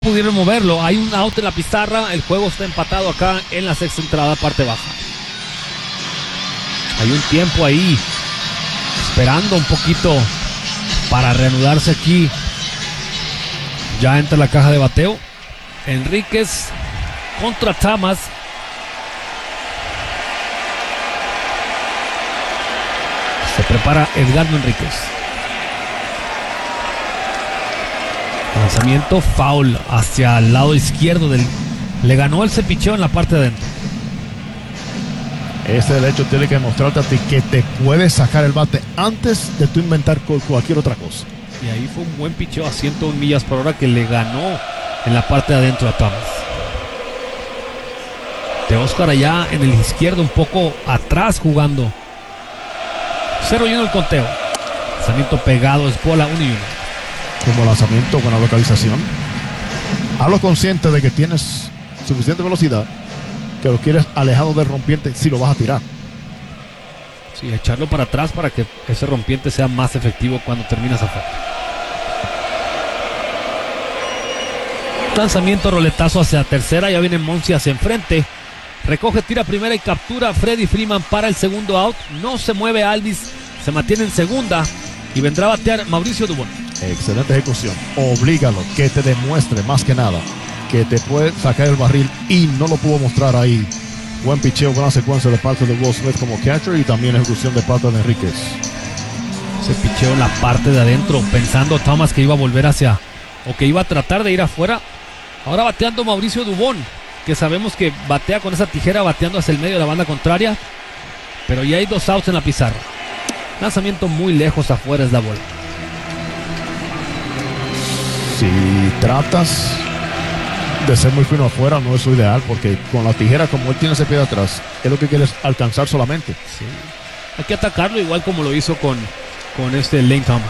pudieron moverlo. Hay un out en la pizarra. El juego está empatado acá en la sexta entrada, parte baja. Hay un tiempo ahí esperando un poquito para reanudarse aquí. Ya entra la caja de bateo. Enríquez contra Thomas. Se prepara Edgardo Enríquez. Lanzamiento foul hacia el lado izquierdo le ganó el cepicheo en la parte de adentro. Ese derecho tiene que mostrarte a ti que te puedes sacar el bate antes de tú inventar cualquier otra cosa. Y ahí fue un buen picheo a 101 millas por hora que le ganó en la parte de adentro a Thomas. Teóscar allá en el izquierdo, un poco atrás jugando. 0-1 el conteo. Lanzamiento pegado, es bola 1-1. Como lanzamiento, buena localización. Hazlo consciente de que tienes suficiente velocidad, que lo quieres alejado del rompiente si lo vas a tirar. Sí, echarlo para atrás para que ese rompiente sea más efectivo cuando terminas afuera. Lanzamiento, roletazo hacia tercera. Ya viene Monsi hacia enfrente. Recoge, tira primera y captura Freddy Freeman para el segundo out. No se mueve Alvis, se mantiene en segunda y vendrá a batear Mauricio Dubón. Excelente ejecución. Oblígalo, que te demuestre más que nada que te puede sacar el barril y no lo pudo mostrar ahí. Buen picheo, buena secuencia de parte de Will Smith como catcher y también ejecución de parte de Enríquez. Se picheó en la parte de adentro, pensando Thomas que iba a volver hacia, o que iba a tratar de ir afuera. Ahora bateando Mauricio Dubón, que sabemos que batea con esa tijera, bateando hacia el medio de la banda contraria. Pero ya hay 2 outs en la pizarra. Lanzamiento muy lejos afuera es la bola. Si tratas de ser muy fino afuera, no es lo ideal, porque con la tijera, como él tiene ese pie de atrás, es lo que quieres alcanzar solamente. Sí. Hay que atacarlo igual como lo hizo con Lane Thomas.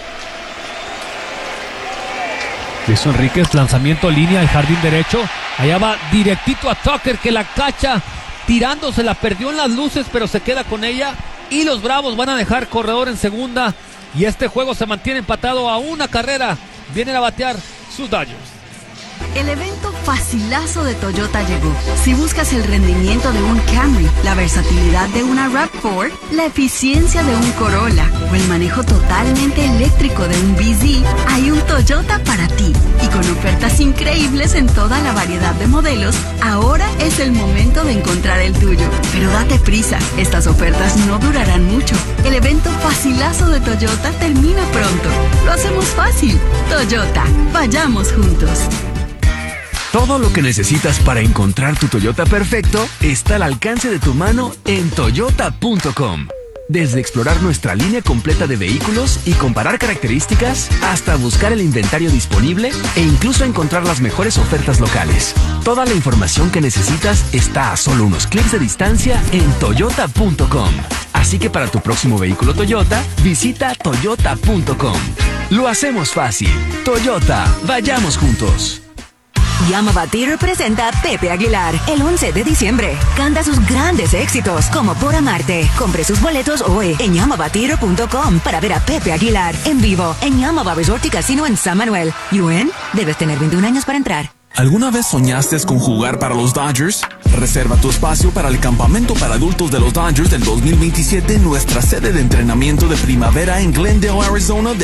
Listo Enríquez, lanzamiento línea al jardín derecho. Allá va directito a Tucker, que la cacha tirándose, la perdió en las luces, pero se queda con ella. Y los Bravos van a dejar corredor en segunda. Y este juego se mantiene empatado a 1 carrera. Vienen a batear sus Dodgers. El evento facilazo de Toyota llegó. Si buscas el rendimiento de un Camry, la versatilidad de una RAV4, la eficiencia de un Corolla o el manejo totalmente eléctrico de un BZ, hay un Toyota para ti. Y con ofertas increíbles en toda la variedad de modelos, ahora es el momento de encontrar el tuyo. Pero date prisa, estas ofertas no durarán mucho. El evento facilazo de Toyota termina pronto. Lo hacemos fácil. Toyota, vayamos juntos. Todo lo que necesitas para encontrar tu Toyota perfecto está al alcance de tu mano en Toyota.com. Desde explorar nuestra línea completa de vehículos y comparar características, hasta buscar el inventario disponible e incluso encontrar las mejores ofertas locales. Toda la información que necesitas está a solo unos clics de distancia en Toyota.com. Así que para tu próximo vehículo Toyota, visita Toyota.com. Lo hacemos fácil. Toyota, vayamos juntos. Yamava Theater presenta a Pepe Aguilar el 11 de diciembre. Canta sus grandes éxitos como Por Amarte. Compre sus boletos hoy en YamavaTheater.com para ver a Pepe Aguilar en vivo en Yamava Resort y Casino en San Manuel. ¿UN? Debes tener 21 años para entrar. ¿Alguna vez soñaste con jugar para los Dodgers? Reserva tu espacio para el campamento para adultos de los Dodgers del 2027 en nuestra sede de entrenamiento de primavera en Glendale, Arizona.